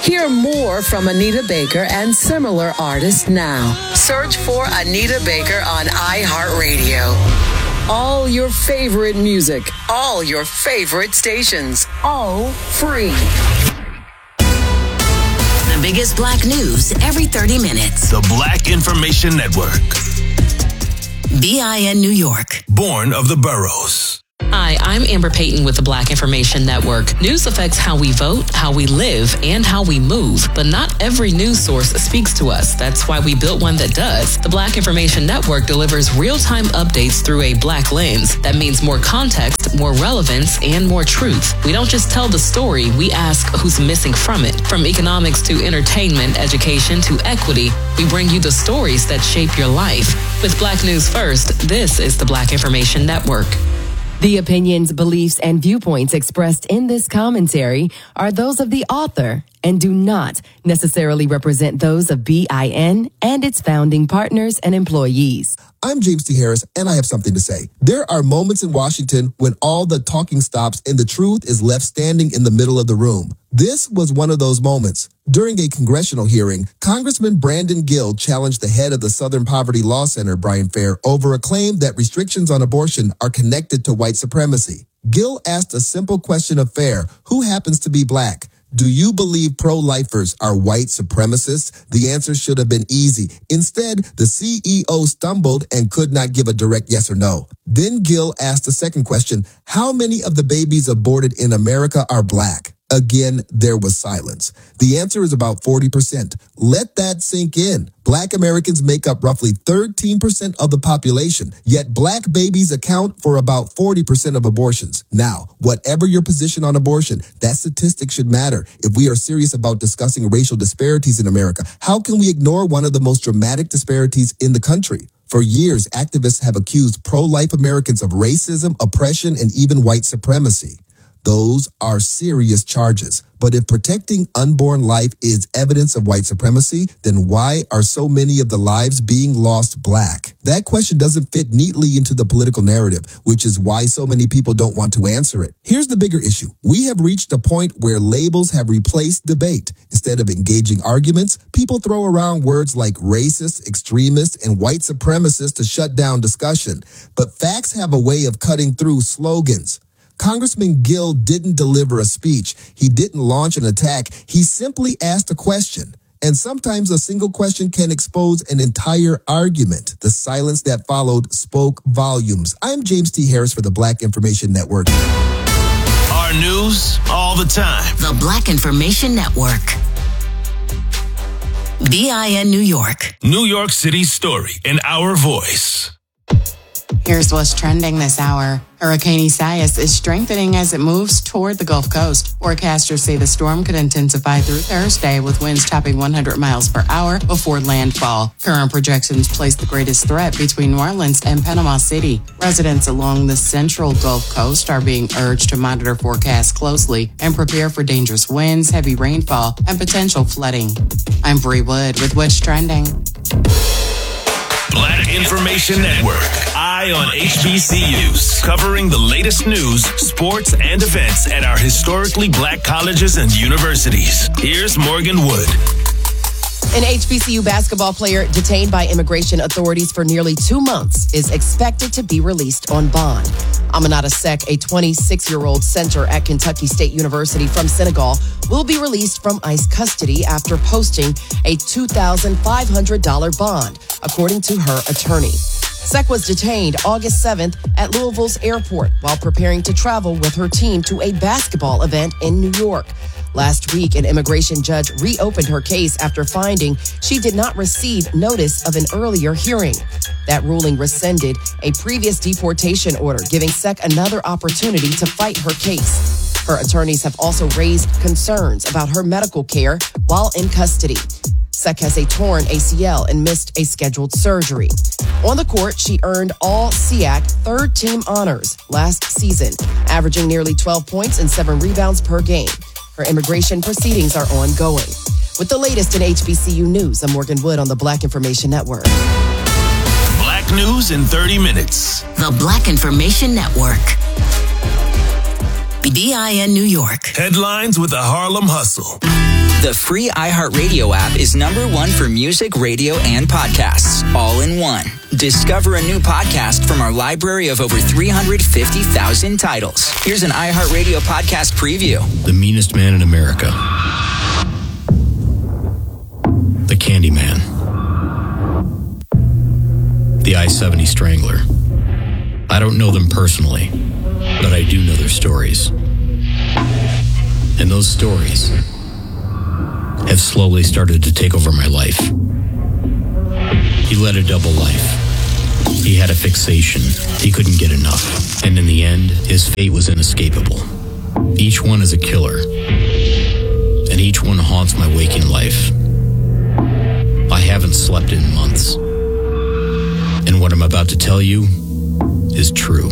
Hear more from Anita Baker and similar artists now. Search for Anita Baker on iHeartRadio. All your favorite music, all your favorite stations, all free. The biggest black news every 30 minutes. The Black Information Network. BIN New York. Born of the boroughs. Hi, I'm Amber Payton with the Black Information Network. News affects how we vote, how we live, and how we move, but not every news source speaks to us. That's why we built one that does. The Black Information Network delivers real-time updates through a black lens. That means more context, more relevance, and more truth. We don't just tell the story, we ask who's missing from it. From economics to entertainment, education to equity, we bring you the stories that shape your life. With Black News First, this is the Black Information Network. The opinions, beliefs, and viewpoints expressed in this commentary are those of the author and do not necessarily represent those of BIN and its founding partners and employees. I'm James T. Harris, and I have something to say. There are moments in Washington when all the talking stops and the truth is left standing in the middle of the room. This was one of those moments. During a congressional hearing, Congressman Brandon Gill challenged the head of the Southern Poverty Law Center, Brian Fair, over a claim that restrictions on abortion are connected to white supremacy. Gill asked a simple question of Fair, who happens to be black? Do you believe pro-lifers are white supremacists? The answer should have been easy. Instead, the CEO stumbled and could not give a direct yes or no. Then Gill asked the second question, how many of the babies aborted in America are black? Again, there was silence. The answer is about 40%. Let that sink in. Black Americans make up roughly 13% of the population, yet black babies account for about 40% of abortions. Now, whatever your position on abortion, that statistic should matter. If we are serious about discussing racial disparities in America, how can we ignore one of the most dramatic disparities in the country? For years, activists have accused pro-life Americans of racism, oppression, and even white supremacy. Those are serious charges. But if protecting unborn life is evidence of white supremacy, then why are so many of the lives being lost black? That question doesn't fit neatly into the political narrative, which is why so many people don't want to answer it. Here's the bigger issue. We have reached a point where labels have replaced debate. Instead of engaging arguments, people throw around words like racist, extremist, and white supremacist to shut down discussion. But facts have a way of cutting through slogans. Congressman Gill didn't deliver a speech. He didn't launch an attack. He simply asked a question. And sometimes a single question can expose an entire argument. The silence that followed spoke volumes. I'm James T. Harris for the Black Information Network. Our news all the time. The Black Information Network. BIN New York. New York City's story in our voice. Here's what's trending this hour. Hurricane Isaias is strengthening as it moves toward the Gulf Coast. Forecasters say the storm could intensify through Thursday with winds topping 100 miles per hour before landfall. Current projections place the greatest threat between New Orleans and Panama City. Residents along the central Gulf Coast are being urged to monitor forecasts closely and prepare for dangerous winds, heavy rainfall, and potential flooding. I'm Bree Wood with What's Trending. Black Information Network. Eye on HBCUs. Covering the latest news, sports, and events at our historically black colleges and universities. Here's Morgan Wood. An HBCU basketball player detained by immigration authorities for nearly 2 months is expected to be released on bond. Aminata Seck, a 26-year-old center at Kentucky State University from Senegal, will be released from ICE custody after posting a $2,500 bond, according to her attorney. Seck was detained August 7th at Louisville's airport while preparing to travel with her team to a basketball event in New York. Last week, an immigration judge reopened her case after finding she did not receive notice of an earlier hearing. That ruling rescinded a previous deportation order, giving Seck another opportunity to fight her case. Her attorneys have also raised concerns about her medical care while in custody. Seck has a torn ACL and missed a scheduled surgery. On the court, she earned all SEAC third-team honors last season, averaging nearly 12 points and 7 rebounds per game. Her immigration proceedings are ongoing. With the latest in HBCU news, I'm Morgan Wood on the Black Information Network. Black news in 30 minutes. The Black Information Network. BIN New York. Headlines with the Harlem Hustle. The free iHeartRadio app is #1 for music, radio, and podcasts, all in one. Discover a new podcast from our library of over 350,000 titles. Here's an iHeartRadio podcast preview. The meanest man in America. The Candyman. The I-70 Strangler. I don't know them personally, but I do know their stories. And those stories have slowly started to take over my life. He led a double life. He had a fixation. He couldn't get enough. And in the end, his fate was inescapable. Each one is a killer. And each one haunts my waking life. I haven't slept in months. And what I'm about to tell you is true.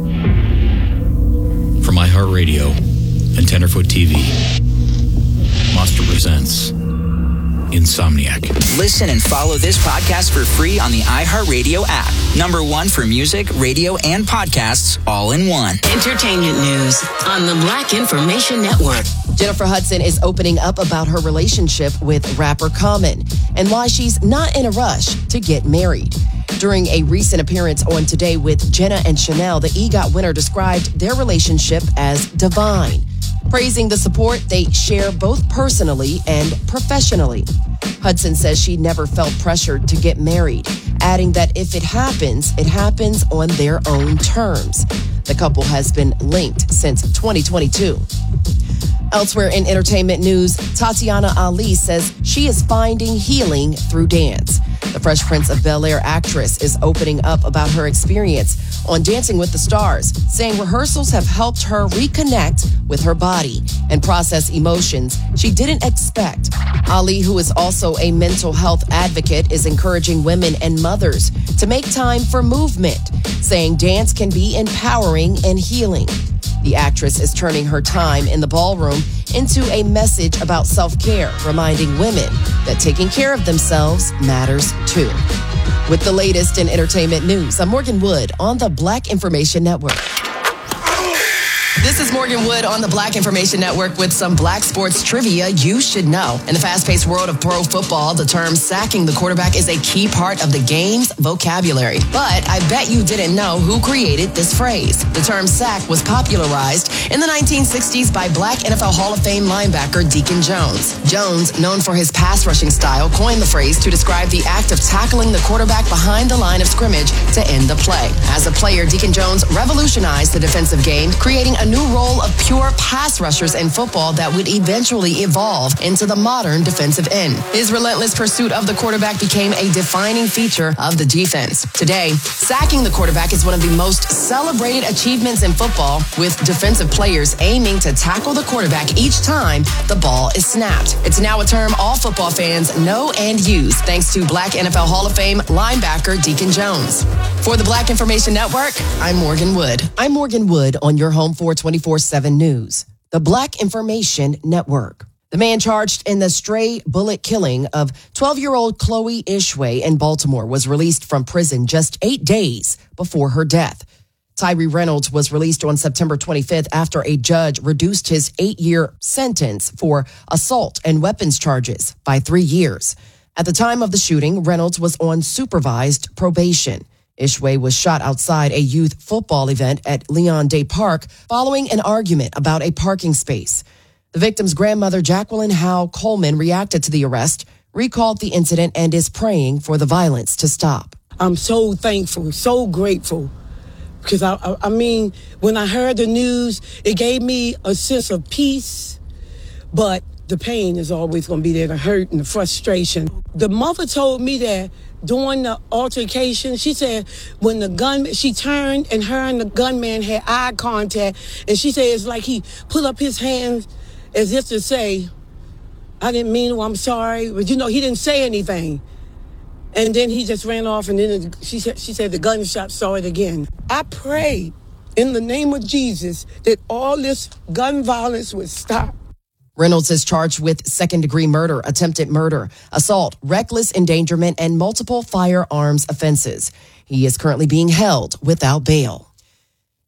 From iHeartRadio and Tenderfoot TV, Monster presents Insomniac. Listen and follow this podcast for free on the iHeartRadio app. #1 for music, radio, and podcasts, all in one. Entertainment news on the Black Information Network. Jennifer Hudson is opening up about her relationship with rapper Common and why she's not in a rush to get married. During a recent appearance on Today with Jenna and Chanel, the EGOT winner described their relationship as divine, praising the support they share both personally and professionally. Hudson says she never felt pressured to get married, adding that if it happens on their own terms. The couple has been linked since 2022. Elsewhere in entertainment news, Tatiana Ali says she is finding healing through dance. The Fresh Prince of Bel-Air actress is opening up about her experience on Dancing with the Stars, saying rehearsals have helped her reconnect with her body and process emotions she didn't expect. Ali, who is also a mental health advocate, is encouraging women and mothers to make time for movement, saying dance can be empowering and healing. The actress is turning her time in the ballroom into a message about self-care, reminding women that taking care of themselves matters too. With the latest in entertainment news, I'm Morgan Wood on the Black Information Network. This is Morgan Wood on the Black Information Network with some Black sports trivia you should know. In the fast-paced world of pro football, the term sacking the quarterback is a key part of the game's vocabulary. But I bet you didn't know who created this phrase. The term sack was popularized in the 1960s by Black NFL Hall of Fame linebacker Deacon Jones. Jones, known for his pass-rushing style, coined the phrase to describe the act of tackling the quarterback behind the line of scrimmage to end the play. As a player, Deacon Jones revolutionized the defensive game, creating a new role of pure pass rushers in football that would eventually evolve into the modern defensive end. His relentless pursuit of the quarterback became a defining feature of the defense. Today, sacking the quarterback is one of the most celebrated achievements in football, with defensive players aiming to tackle the quarterback each time the ball is snapped. It's now a term all football fans know and use, thanks to Black NFL Hall of Fame linebacker Deacon Jones. For the Black Information Network, I'm Morgan Wood. I'm Morgan Wood on your home for 24/7 News, the Black Information Network. The man charged in the stray bullet killing of 12-year-old Chloe Ishwe in Baltimore was released from prison just 8 days before her death. Tyree Reynolds was released on September 25th after a judge reduced his 8-year sentence for assault and weapons charges by 3 years. At the time of the shooting, Reynolds was on supervised probation. Ishwe was shot outside a youth football event at Leon Day Park following an argument about a parking space. The victim's grandmother, Jacqueline Howe Coleman, reacted to the arrest, recalled the incident, and is praying for the violence to stop. I'm so thankful, so grateful, because I mean, when I heard the news, it gave me a sense of peace, but the pain is always going to be there, the hurt and the frustration. The mother told me that during the altercation, she said when she turned and her and the gunman had eye contact, and she said it's like he put up his hands as if to say, I didn't mean to, I'm sorry, but he didn't say anything. And then he just ran off, and then she said the gunshot saw it again. I pray in the name of Jesus that all this gun violence would stop. Reynolds is charged with second-degree murder, attempted murder, assault, reckless endangerment, and multiple firearms offenses. He is currently being held without bail.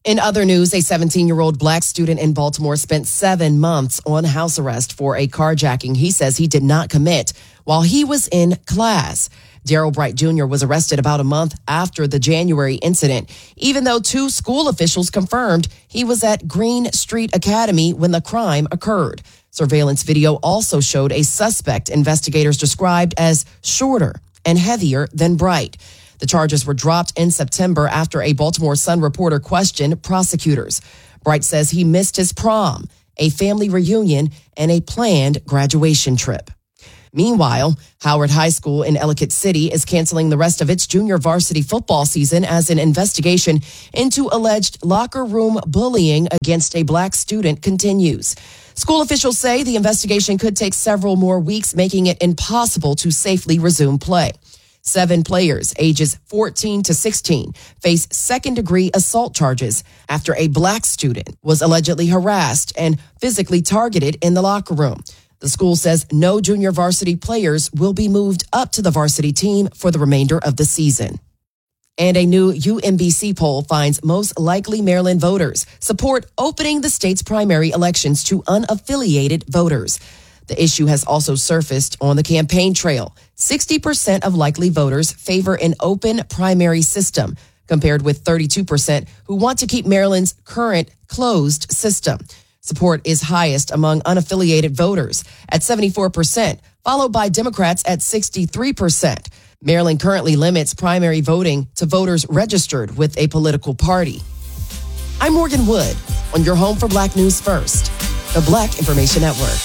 In other news, a 17-year-old black student in Baltimore spent 7 months on house arrest for a carjacking he says he did not commit while he was in class. Daryl Bright Jr. was arrested about a month after the January incident, even though 2 school officials confirmed he was at Green Street Academy when the crime occurred. Surveillance video also showed a suspect investigators described as shorter and heavier than Bright. The charges were dropped in September after a Baltimore Sun reporter questioned prosecutors. Bright says he missed his prom, a family reunion, and a planned graduation trip. Meanwhile, Howard High School in Ellicott City is canceling the rest of its junior varsity football season as an investigation into alleged locker room bullying against a black student continues. School officials say the investigation could take several more weeks, making it impossible to safely resume play. 7 players, ages 14 to 16, face second-degree assault charges after a black student was allegedly harassed and physically targeted in the locker room. The school says no junior varsity players will be moved up to the varsity team for the remainder of the season. And a new UMBC poll finds most likely Maryland voters support opening the state's primary elections to unaffiliated voters. The issue has also surfaced on the campaign trail. 60% of likely voters favor an open primary system, compared with 32% who want to keep Maryland's current closed system. Support is highest among unaffiliated voters at 74%, followed by Democrats at 63%. Maryland currently limits primary voting to voters registered with a political party. I'm Morgan Wood on your home for Black News First, the Black Information Network.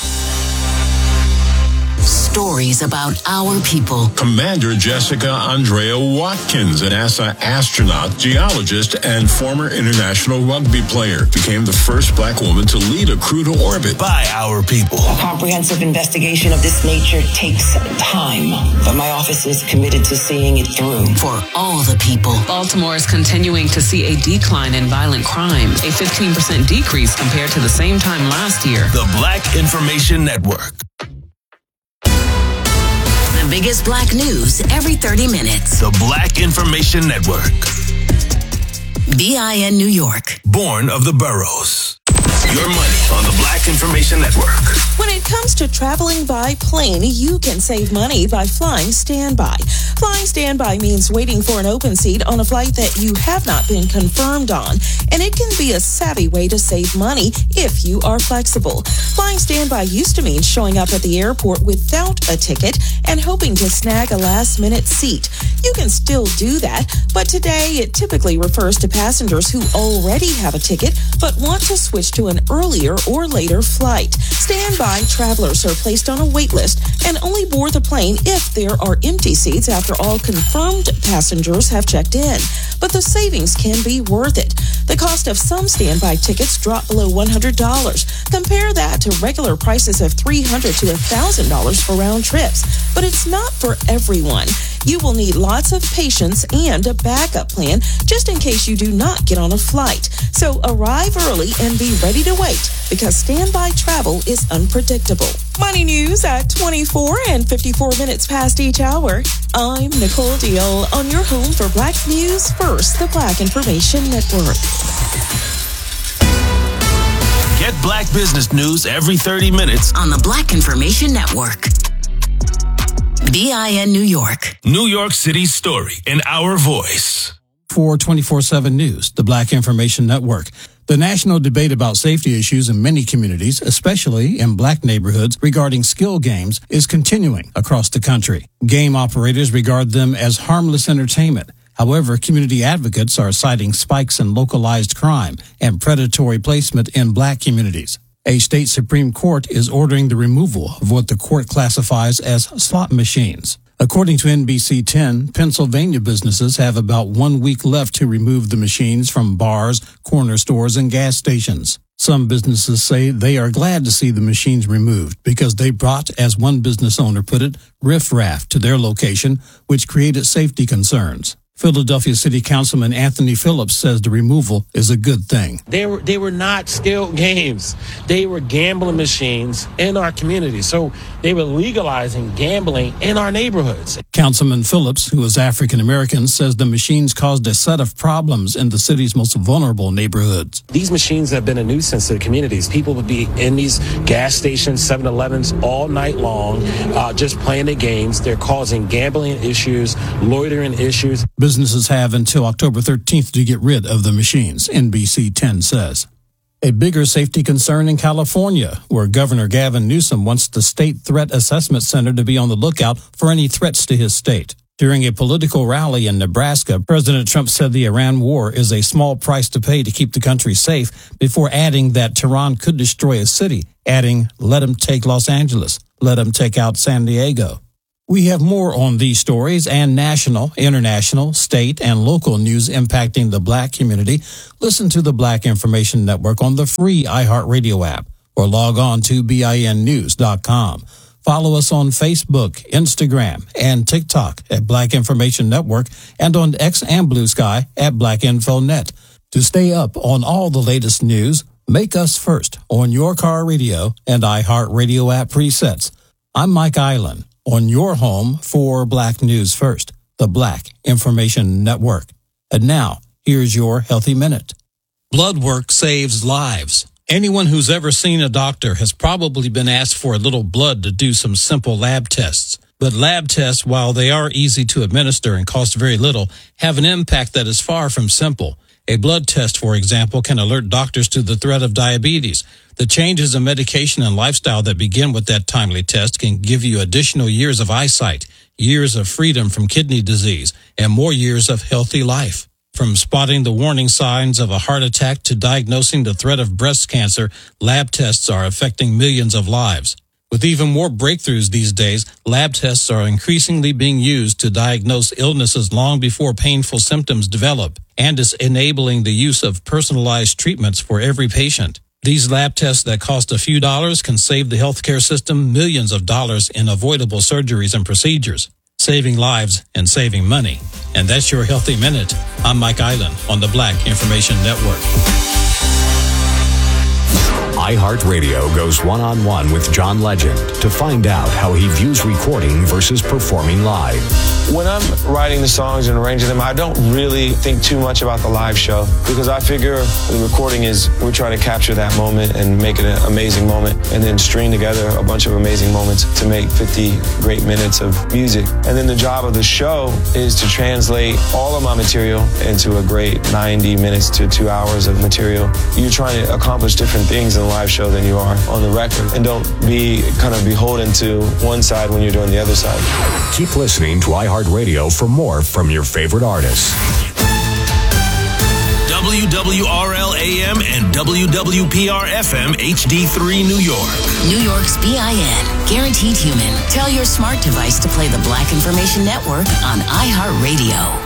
Stories about our people. Commander Jessica Andrea Watkins, a NASA astronaut, geologist, and former international rugby player, became the first black woman to lead a crew to orbit. By our people. A comprehensive investigation of this nature takes time, but my office is committed to seeing it through. For all the people. Baltimore is continuing to see a decline in violent crime, a 15% decrease compared to the same time last year. The Black Information Network. The biggest black news every 30 minutes. The Black Information Network. BIN New York. Born of the boroughs. Your money on the Black Information Network. When it comes to traveling by plane, you can save money by flying standby. Flying standby means waiting for an open seat on a flight that you have not been confirmed on, and it can be a savvy way to save money if you are flexible. Flying standby used to mean showing up at the airport without a ticket and hoping to snag a last-minute seat. You can still do that, but today it typically refers to passengers who already have a ticket but want to switch to an earlier or later flight. Standby travelers are placed on a wait list and only board the plane if there are empty seats after all confirmed passengers have checked in. But the savings can be worth it. The cost of some standby tickets drop below $100. Compare that to regular prices of $300 to $1,000 for round trips. But it's not for everyone. You will need lots of patience and a backup plan just in case you do not get on a flight. So arrive early and be ready to wait because standby travel is unpredictable. Money news at 24 and 54 minutes past each hour. I'm Nicole Deal on your home for Black News First, the Black Information Network. Get Black business news every 30 minutes on the Black Information Network. BIN New York. New York City's story in our voice. For 24/7 News, the Black Information Network. The national debate about safety issues in many communities, especially in black neighborhoods regarding skill games, is continuing across the country. Game operators regard them as harmless entertainment. However, community advocates are citing spikes in localized crime and predatory placement in black communities. A state Supreme Court is ordering the removal of what the court classifies as slot machines. According to NBC 10, Pennsylvania businesses have about 1 week left to remove the machines from bars, corner stores, and gas stations. Some businesses say they are glad to see the machines removed because they brought, as one business owner put it, riffraff to their location, which created safety concerns. Philadelphia City Councilman Anthony Phillips says the removal is a good thing. They were not skilled games. They were gambling machines in our community. So they were legalizing gambling in our neighborhoods. Councilman Phillips, who is African American, says the machines caused a set of problems in the city's most vulnerable neighborhoods. These machines have been a nuisance to the communities. People would be in these gas stations, 7-Elevens all night long, just playing the games. They're causing gambling issues, loitering issues. Businesses have until October 13th to get rid of the machines, NBC 10 says. A bigger safety concern in California, where Governor Gavin Newsom wants the State Threat Assessment Center to be on the lookout for any threats to his state. During a political rally in Nebraska, President Trump said the Iran war is a small price to pay to keep the country safe, before adding that Tehran could destroy a city, adding, "Let them take Los Angeles, let them take out San Diego." We have more on these stories and national, international, state, and local news impacting the Black community. Listen to the Black Information Network on the free iHeartRadio app or log on to BINnews.com. Follow us on Facebook, Instagram, and TikTok at Black Information Network and on X and Blue Sky at Black Info Net. To stay up on all the latest news, make us first on your car radio and iHeartRadio app presets. I'm Mike Island, on your home for Black News First, the Black Information Network. And now, here's your Healthy Minute. Blood work saves lives. Anyone who's ever seen a doctor has probably been asked for a little blood to do some simple lab tests. But lab tests, while they are easy to administer and cost very little, have an impact that is far from simple. A blood test, for example, can alert doctors to the threat of diabetes. The changes in medication and lifestyle that begin with that timely test can give you additional years of eyesight, years of freedom from kidney disease, and more years of healthy life. From spotting the warning signs of a heart attack to diagnosing the threat of breast cancer, lab tests are affecting millions of lives. With even more breakthroughs these days, lab tests are increasingly being used to diagnose illnesses long before painful symptoms develop, and is enabling the use of personalized treatments for every patient. These lab tests that cost a few dollars can save the healthcare system millions of dollars in avoidable surgeries and procedures, saving lives and saving money. And that's your Healthy Minute. I'm Mike Island on the Black Information Network. iHeartRadio goes one-on-one with John Legend to find out how he views recording versus performing live. When I'm writing the songs and arranging them, I don't really think too much about the live show, because I figure the recording is, we're trying to capture that moment and make it an amazing moment, and then string together a bunch of amazing moments to make 50 great minutes of music. And then the job of the show is to translate all of my material into a great 90 minutes to 2 hours of material. You're trying to accomplish different things in a live show than you are on the record, and don't be kind of beholden to one side when you're doing the other side. Keep listening to iHeartRadio for more from your favorite artists. WWRL AM and WWPR FM HD3 New York. New York's BIN. Guaranteed human. Tell your smart device to play the Black Information Network on iHeartRadio.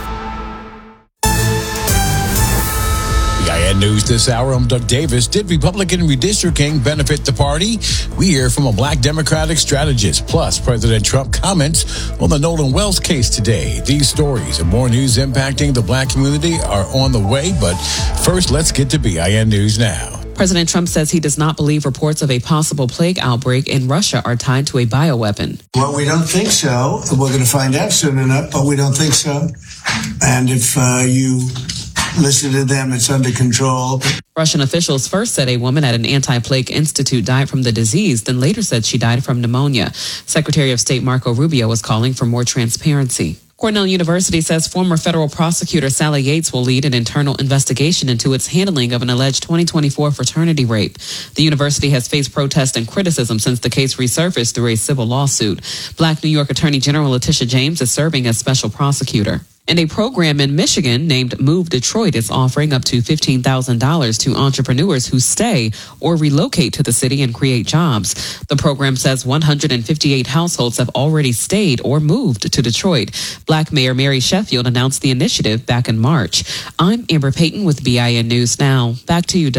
BIN News this hour. I'm Doug Davis. Did Republican redistricting benefit the party? We hear from a Black Democratic strategist. Plus, President Trump comments on the Nolan Wells case today. These stories and more news impacting the Black community are on the way. But first, let's get to BIN News now. President Trump says he does not believe reports of a possible plague outbreak in Russia are tied to a bioweapon. Well, we don't think so. We're going to find out soon enough, but we don't think so. And if you listen to them, it's under control. Russian officials first said a woman at an anti-plague institute died from the disease, then later said she died from pneumonia. Secretary of State Marco Rubio is calling for more transparency. Cornell University says former federal prosecutor Sally Yates will lead an internal investigation into its handling of an alleged 2024 fraternity rape. The university has faced protest and criticism since the case resurfaced through a civil lawsuit. Black New York Attorney General Letitia James is serving as special prosecutor. And a program in Michigan named Move Detroit is offering up to $15,000 to entrepreneurs who stay or relocate to the city and create jobs. The program says 158 households have already stayed or moved to Detroit. Black Mayor Mary Sheffield announced the initiative back in March. I'm Amber Payton with BIN News Now. Back to you, Doug.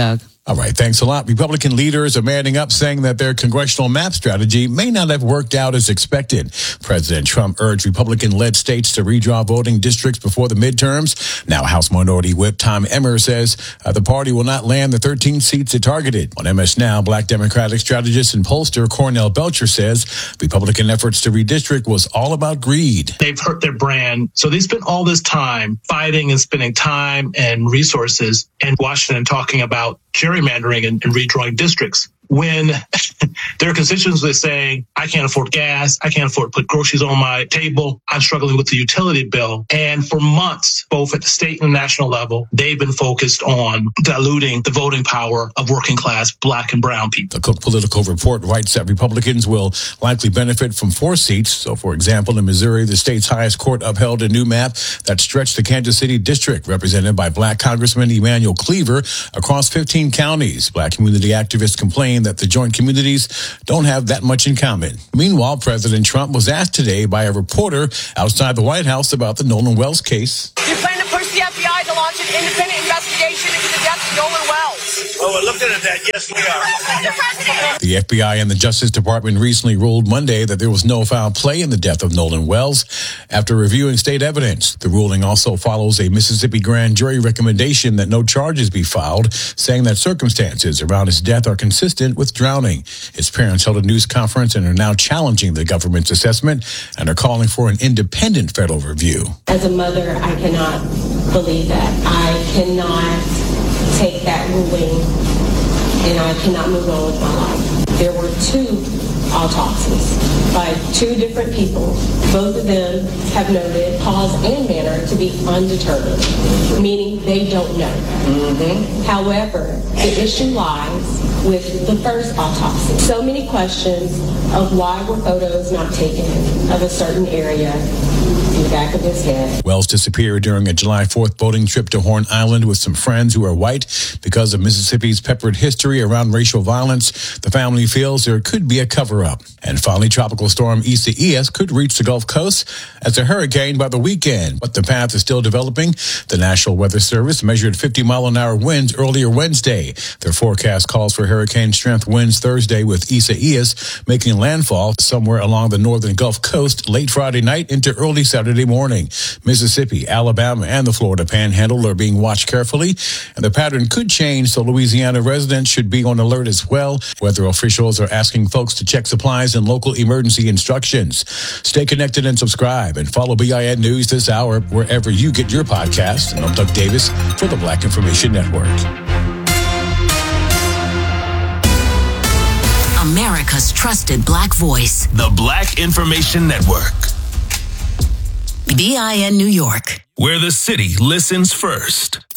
All right, thanks a lot. Republican leaders are manning up, saying that their congressional map strategy may not have worked out as expected. President Trump urged Republican-led states to redraw voting districts before the midterms. Now, House Minority Whip Tom Emmer says the party will not land the 13 seats it targeted. On MS Now, Black Democratic strategist and pollster Cornell Belcher says Republican efforts to redistrict was all about greed. They've hurt their brand, so they spent all this time fighting and spending time and resources in Washington talking about gerrymandering and redrawing districts, when their constituents are saying, I can't afford gas, I can't afford to put groceries on my table, I'm struggling with the utility bill. And for months, both at the state and national level, they've been focused on diluting the voting power of working class Black and brown people. The Cook Political Report writes that Republicans will likely benefit from 4 seats. So, for example, in Missouri, the state's highest court upheld a new map that stretched the Kansas City district, represented by Black Congressman Emanuel Cleaver, across 15 counties. Black community activists complain that the joint communities don't have that much in common. Meanwhile, President Trump was asked today by a reporter outside the White House about the Nolan Wells case. Do you plan to push the FBI to launch an independent investigation into the death of Nolan Wells? Well, we're looking at that. Yes, we are. The FBI and the Justice Department recently ruled Monday that there was no foul play in the death of Nolan Wells after reviewing state evidence. The ruling also follows a Mississippi grand jury recommendation that no charges be filed, saying that circumstances around his death are consistent with drowning. His parents held a news conference and are now challenging the government's assessment and are calling for an independent federal review. As a mother, I cannot believe that. I cannot take that ruling and I cannot move on with my life. There were 2 autopsies by 2 different people. Both of them have noted cause and manner to be undetermined, meaning they don't know. However, the issue lies with the first autopsy. So many questions of why were photos not taken of a certain area in the back of his head. Wells disappeared during a July 4th boating trip to Horn Island with some friends who are white. Because of Mississippi's peppered history around racial violence, the family feels there could be a cover-up. And finally, tropical storm Isaias could reach the Gulf Coast as a hurricane by the weekend, but the path is still developing. The National Weather Service measured 50-mile-an-hour winds earlier Wednesday. Their forecast calls for hurricane-strength winds Thursday, with Isaias making landfall somewhere along the northern Gulf Coast late Friday night into early Saturday morning. Mississippi, Alabama, and the Florida Panhandle are being watched carefully, and the pattern could change, so Louisiana residents should be on alert as well. Weather officials are asking folks to check supplies and local emergency instructions. Stay connected and subscribe, and follow BIN News this hour wherever you get your podcasts. And I'm Doug Davis for the Black Information Network. America's trusted Black voice. The Black Information Network. BIN New York. Where the city listens first.